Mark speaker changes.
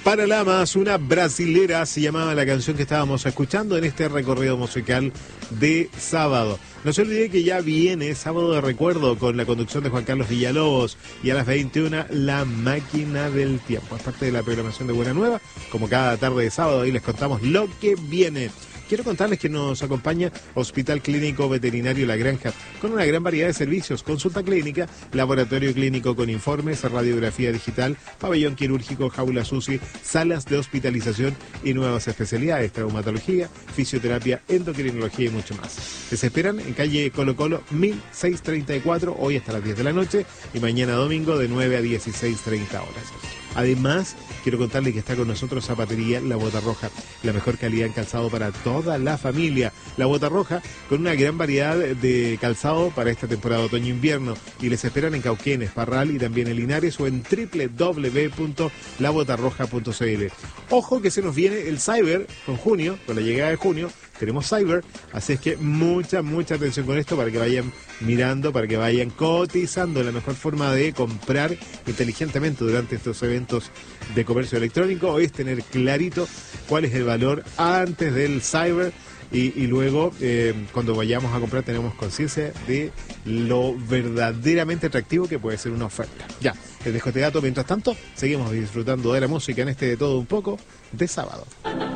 Speaker 1: Paralamas, una brasilera, se llamaba la canción que estábamos escuchando en este recorrido musical de sábado. No se olvide que ya viene Sábado de Recuerdo con la conducción de Juan Carlos Villalobos y a las 21 La Máquina del Tiempo. Es parte de la programación de Buena Nueva, como cada tarde de sábado, ahí les contamos lo que viene. Quiero contarles que nos acompaña Hospital Clínico Veterinario La Granja, con una gran variedad de servicios: consulta clínica, laboratorio clínico con informes, radiografía digital, pabellón quirúrgico, jaulas UCI, salas de hospitalización y nuevas especialidades: traumatología, fisioterapia, endocrinología y mucho más. Les esperan en calle Colo Colo 1634, hoy hasta las 10 de la noche y mañana domingo de 9 a 16:30 horas. Además, quiero contarles que está con nosotros Zapatería La Bota Roja, la mejor calidad en calzado para toda la familia. La Bota Roja, con una gran variedad de calzado para esta temporada otoño-invierno. Y les esperan en Cauquenes, Parral y también en Linares o en www.labotarroja.cl. Ojo que se nos viene el Cyber con junio, con la llegada de junio. Tenemos Cyber, así es que mucha atención con esto para que vayan mirando, para que vayan cotizando. La mejor forma de comprar inteligentemente durante estos eventos de comercio electrónico es tener clarito cuál es el valor antes del Cyber y luego cuando vayamos a comprar tenemos conciencia de lo verdaderamente atractivo que puede ser una oferta. Ya, les dejo este dato. Mientras tanto, seguimos disfrutando de la música en este De Todo Un Poco de sábado.